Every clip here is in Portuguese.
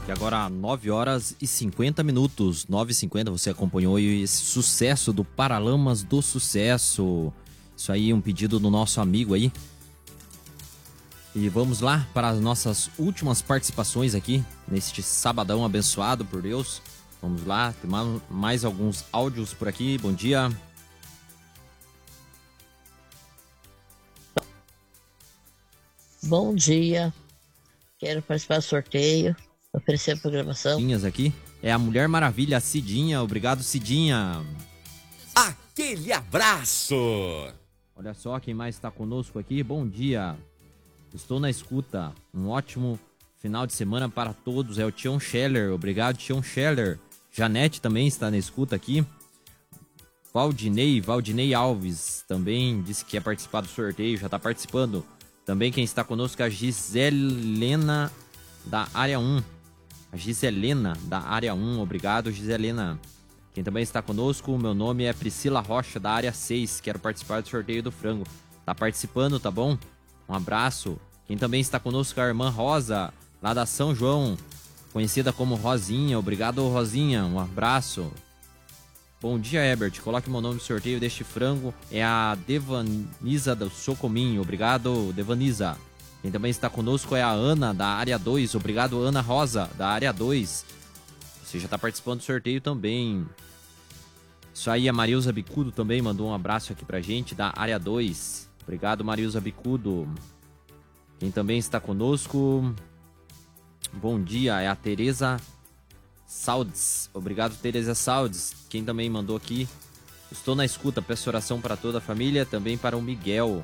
E agora 9 horas e 50 minutos, 9h50, você acompanhou esse sucesso do Paralamas do Sucesso. Isso aí, um pedido do nosso amigo aí. E vamos lá para as nossas últimas participações aqui, neste sabadão abençoado por Deus. Vamos lá, tem mais alguns áudios por aqui, bom dia. Bom dia, quero participar do sorteio, oferecer a programação. Aqui é a Mulher Maravilha, Cidinha, obrigado Cidinha. Aquele abraço! Olha só quem mais está conosco aqui, bom dia. Estou na escuta, um ótimo final de semana para todos, é o Tião Scheller, obrigado Tião Scheller. Janete também está na escuta aqui. Valdinei Alves também disse que quer participar do sorteio, já está participando. Também quem está conosco é a Giselena da área 1. A Giselena da área 1, obrigado Giselena. Quem também está conosco, meu nome é Priscila Rocha da área 6, quero participar do sorteio do frango. Tá participando, tá bom? Um abraço. Quem também está conosco é a irmã Rosa, lá da São João, conhecida como Rosinha, obrigado Rosinha, um abraço. Bom dia, Herbert. Coloque meu nome no sorteio deste frango. É a Devaniza do Socominho. Obrigado, Devaniza. Quem também está conosco é a Ana, da área 2. Obrigado, Ana Rosa, da área 2. Você já está participando do sorteio também. Isso aí, a Marilza Bicudo também mandou um abraço aqui pra gente, da área 2. Obrigado, Marilza Bicudo. Quem também está conosco... Bom dia, é a Tereza Saldes. Obrigado, Tereza Saldes. Quem também mandou aqui, estou na escuta, peço oração para toda a família, também para o Miguel.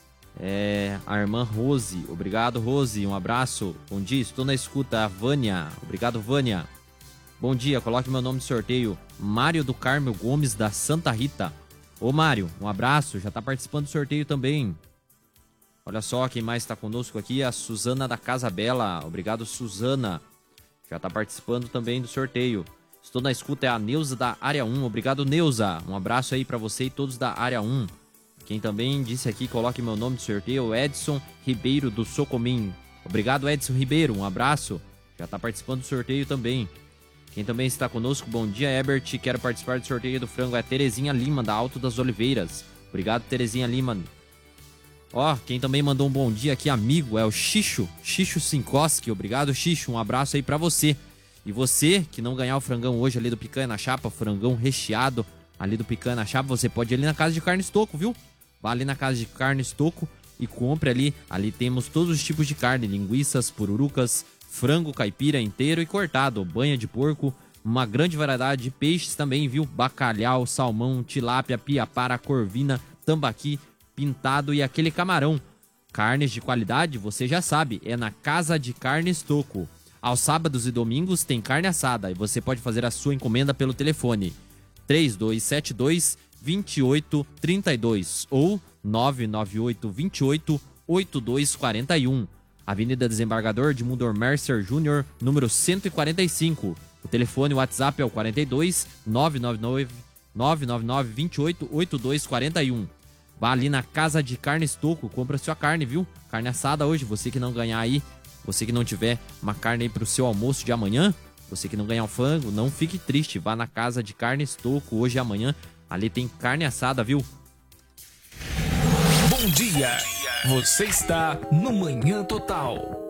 A irmã Rose, obrigado Rose, um abraço. Bom dia, estou na escuta, a Vânia, obrigado Vânia. Bom dia, coloque meu nome no sorteio, Mário do Carmo Gomes da Santa Rita. Ô Mário, um abraço, já está participando do sorteio também. Olha só quem mais está conosco aqui, a Suzana da Casa Bela, obrigado Suzana. Já está participando também do sorteio. Estou na escuta, é a Neuza da área 1. Obrigado, Neuza. Um abraço aí para você e todos da área 1. Quem também disse aqui, coloque meu nome no sorteio, Edson Ribeiro do Socomim. Obrigado, Edson Ribeiro. Um abraço. Já está participando do sorteio também. Quem também está conosco, bom dia, Herbert. Quero participar do sorteio do frango. É a Terezinha Lima, da Alto das Oliveiras. Obrigado, Terezinha Lima. Ó, quem também mandou um bom dia aqui, amigo, é o Xixo Sinkoski. Obrigado, Xixo. Um abraço aí pra você. E você que não ganhar o frangão hoje ali do Picanha na Chapa, frangão recheado ali do Picanha na Chapa, você pode ir ali na Casa de Carne Estoco, viu? Vá ali na Casa de Carne Estoco e compre ali. Ali temos todos os tipos de carne, linguiças, pururucas, frango caipira inteiro e cortado, banha de porco, uma grande variedade de peixes também, viu? Bacalhau, salmão, tilápia, piapara, corvina, tambaqui, pintado e aquele camarão. Carnes de qualidade, você já sabe, é na Casa de Carne Estoco. Aos sábados e domingos tem carne assada e você pode fazer a sua encomenda pelo telefone 3272-2832 ou 998-28-8241. Avenida Desembargador Edmundo Mercer Júnior, número 145. O telefone, o WhatsApp é o 42 999 28 8241. Vá ali na Casa de Carne Estoco, compra sua carne, viu? Carne assada hoje, você que não ganhar aí, você que não tiver uma carne aí pro seu almoço de amanhã, você que não ganhar o frango, não fique triste, vá na Casa de Carne Estoco hoje e amanhã, ali tem carne assada, viu? Bom dia, você está no Manhã Total.